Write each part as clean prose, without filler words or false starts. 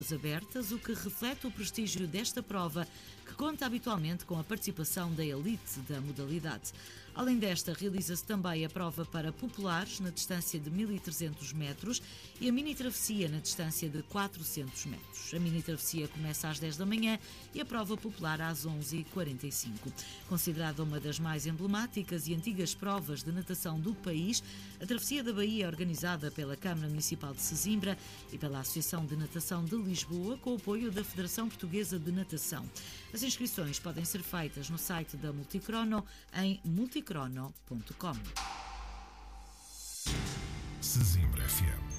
abertas, o que reflete o prestígio desta prova, que conta habitualmente com a participação da elite da modalidade. Além desta, realiza-se também a prova para populares na distância de 1.300 metros e a mini-travessia na distância de 400 metros. A mini-travessia começa às 10 da manhã e a prova popular às 11h45. Considerada uma das mais emblemáticas e antigas provas de natação do país, a Travessia da Baía é organizada pela Câmara Municipal de Sesimbra e pela Associação de Natação de Lisboa, com o apoio da Federação Portuguesa de Natação. As inscrições podem ser feitas no site da Multicrono em multicrono.com. Sesimbra FM.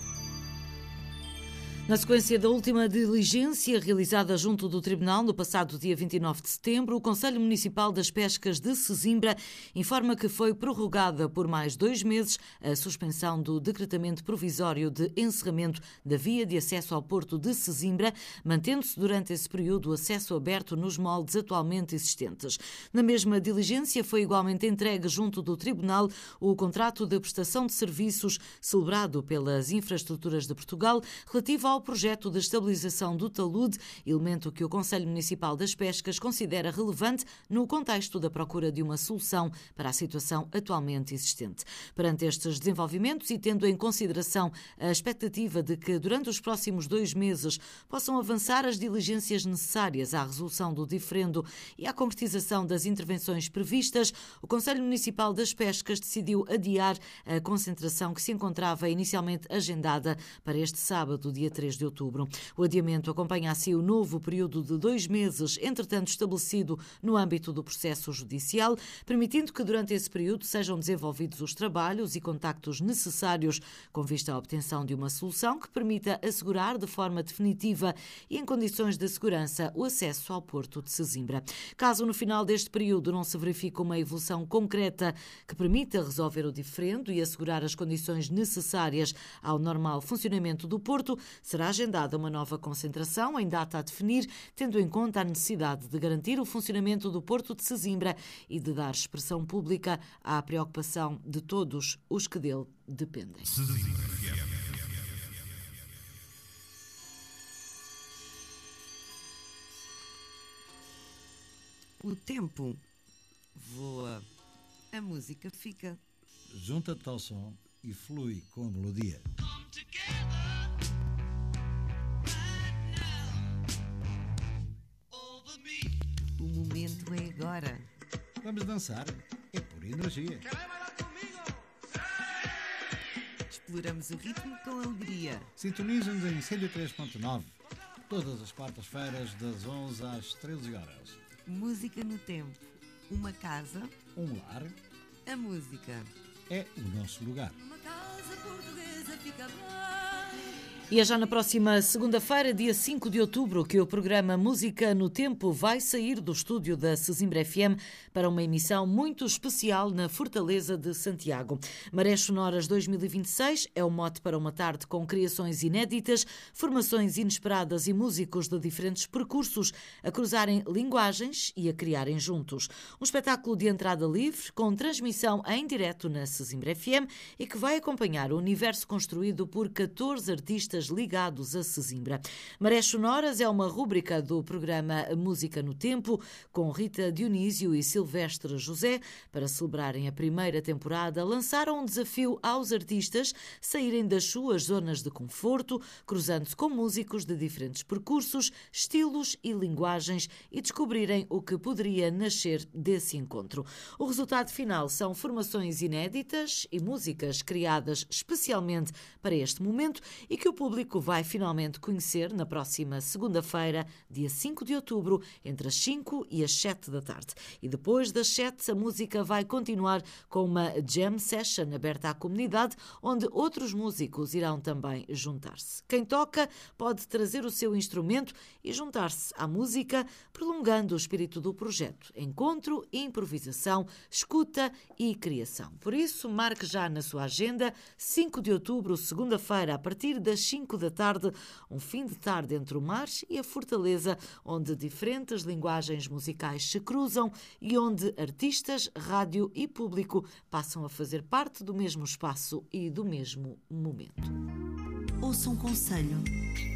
Na sequência da última diligência realizada junto do Tribunal no passado dia 29 de setembro, o Conselho Municipal das Pescas de Sesimbra informa que foi prorrogada por mais 2 meses a suspensão do decretamento provisório de encerramento da via de acesso ao Porto de Sesimbra, mantendo-se durante esse período o acesso aberto nos moldes atualmente existentes. Na mesma diligência foi igualmente entregue junto do Tribunal o contrato de prestação de serviços celebrado pelas Infraestruturas de Portugal relativo ao projeto de estabilização do talude, elemento que o Conselho Municipal das Pescas considera relevante no contexto da procura de uma solução para a situação atualmente existente. Perante estes desenvolvimentos e tendo em consideração a expectativa de que durante os próximos 2 meses possam avançar as diligências necessárias à resolução do diferendo e à concretização das intervenções previstas, o Conselho Municipal das Pescas decidiu adiar a concentração que se encontrava inicialmente agendada para este sábado, dia 3 de outubro. O adiamento acompanha assim o novo período de 2 meses, entretanto estabelecido no âmbito do processo judicial, permitindo que durante esse período sejam desenvolvidos os trabalhos e contactos necessários com vista à obtenção de uma solução que permita assegurar de forma definitiva e em condições de segurança o acesso ao Porto de Sesimbra. Caso no final deste período não se verifique uma evolução concreta que permita resolver o diferendo e assegurar as condições necessárias ao normal funcionamento do Porto, será agendada uma nova concentração em data a definir, tendo em conta a necessidade de garantir o funcionamento do Porto de Sesimbra e de dar expressão pública à preocupação de todos os que dele dependem. O tempo voa, a música fica. Junta-te ao som e flui com a melodia. O momento é agora. Vamos dançar? É por energia. Exploramos o ritmo com alegria. Sintoniza-nos em 103.9, todas as quartas-feiras, das 11 às 13 horas. Música no tempo. Uma casa, Um lar a música. é o nosso lugar. Uma casa portuguesa fica bem. E é já na próxima segunda-feira, dia 5 de outubro, que o programa Música no Tempo vai sair do estúdio da Sesimbra FM para uma emissão muito especial na Fortaleza de Santiago. Marés Sonoras 2026 é o mote para uma tarde com criações inéditas, formações inesperadas e músicos de diferentes percursos a cruzarem linguagens e a criarem juntos. Um espetáculo de entrada livre, com transmissão em direto na Sesimbra FM e que vai acompanhar o universo construído por 14 artistas ligados a Sesimbra. Marés Sonoras é uma rúbrica do programa Música no Tempo, com Rita Dionísio e Silvestre José. Para celebrarem a primeira temporada, lançaram um desafio aos artistas saírem das suas zonas de conforto, cruzando-se com músicos de diferentes percursos, estilos e linguagens e descobrirem o que poderia nascer desse encontro. O resultado final são formações inéditas e músicas criadas especialmente para este momento e que o público vai finalmente conhecer na próxima segunda-feira, dia 5 de outubro, entre as 5 e as 7 da tarde. E depois das 7, a música vai continuar com uma jam session aberta à comunidade, onde outros músicos irão também juntar-se. Quem toca pode trazer o seu instrumento e juntar-se à música, prolongando o espírito do projeto. Encontro, improvisação, escuta e criação. Por isso, marque já na sua agenda, 5 de outubro, segunda-feira, a partir das 5 da tarde, um fim de tarde entre o mar e a Fortaleza, onde diferentes linguagens musicais se cruzam e onde artistas, rádio e público passam a fazer parte do mesmo espaço e do mesmo momento. Ouça um conselho.